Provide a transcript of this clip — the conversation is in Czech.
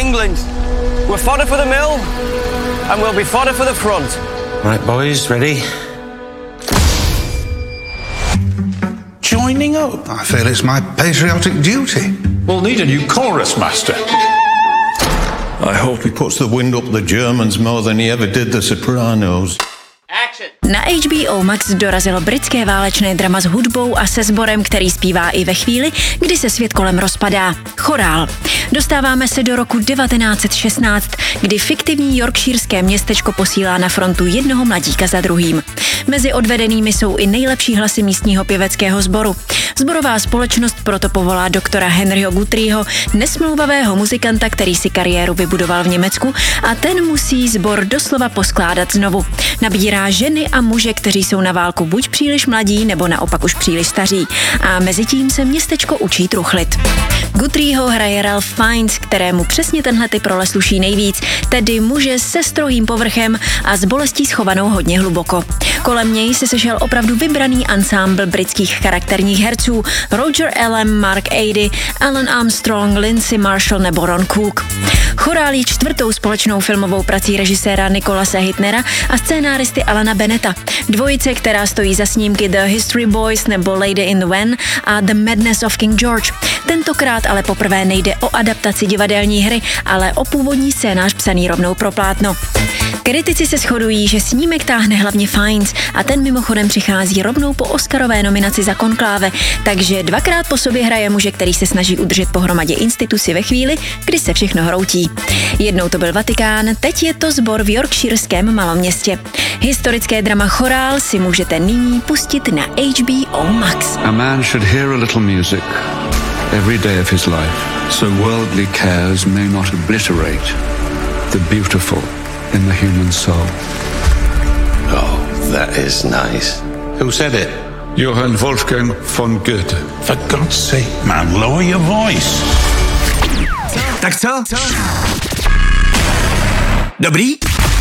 England. We're fodder for the mill, and we'll be fodder for the front. Right, boys, ready? Joining up. I feel it's my patriotic duty. We'll need a new chorus master. I hope he puts the wind up the Germans more than he ever did the Sopranos. Na HBO Max dorazilo britské válečné drama s hudbou a se sborem, který zpívá i ve chvíli, kdy se svět kolem rozpadá. Chorál. Dostáváme se do roku 1916, kdy fiktivní yorkshirské městečko posílá na frontu jednoho mladíka za druhým. Mezi odvedenými jsou i nejlepší hlasy místního pěveckého sboru. Sborová společnost proto povolá doktora Henryho Guthrieho, nesmlouvavého muzikanta, který si kariéru vybudoval v Německu, a ten musí sbor doslova poskládat znovu. Nabírá ženy a muže, kteří jsou na válku buď příliš mladí, nebo naopak už příliš staří. A mezitím se městečko učí truchlit. Guthrieho hraje Ralph Fiennes, kterému přesně tenhle typ role sluší nejvíc, tedy muže se strohým povrchem a s bolestí schovanou hodně hluboko. Kolem něj se sešel opravdu vybraný ansámbl britských charakterních herců: Roger Ellam, Mark Adey, Alan Armstrong, Lindsay Marshall nebo Ron Cook. Chorál je čtvrtou společnou filmovou prací režiséra Nicholase Hytnera a scénáristy Alana Bennetta. Dvojice, která stojí za snímky The History Boys nebo Lady in the Van a The Madness of King George. Tentokrát ale poprvé nejde o adaptaci divadelní hry, ale o původní scénář psaný rovnou pro plátno. Kritici se shodují, že snímek táhne hlavně Fiennes a ten mimochodem přichází rovnou po Oscarové nominaci za Konkláve, takže dvakrát po sobě hraje muže, který se snaží udržet pohromadě instituci ve chvíli, kdy se všechno hroutí. Jednou to byl Vatikán, teď je to sbor v yorkshirském maloměstě. Historické drama Chorál si můžete nyní pustit na HBO Max. A man should hear a little music every day of his life, so worldly cares may not obliterate the beautiful in the human soul. Oh, that is nice. Who said it? Johann Wolfgang von Goethe. For God's sake, man, lower your voice. Tak co? Dobrý?